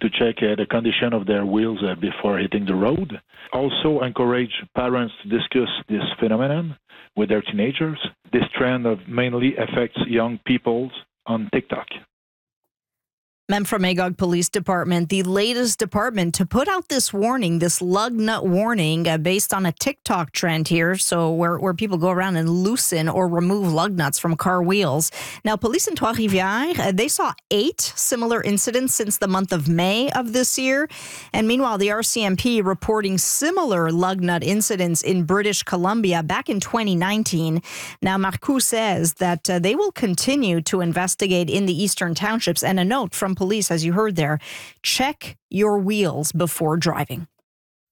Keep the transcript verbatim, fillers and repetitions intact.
to check uh, the condition of their wheels uh, before hitting the road. Also encourage parents to discuss this phenomenon with their teenagers. This trend of mainly affects young people on TikTok. Memphremagog Police Department, the latest department to put out this warning, this lug nut warning, uh, based on a TikTok trend here. So where, where people go around and loosen or remove lug nuts from car wheels. Now, police in Trois-Rivières, uh, they saw eight similar incidents since the month of May of this year. And meanwhile, the R C M P reporting similar lug nut incidents in British Columbia back in twenty nineteen. Now, Marcoux says that uh, they will continue to investigate in the eastern townships. And a note from police, as you heard there, check your wheels before driving.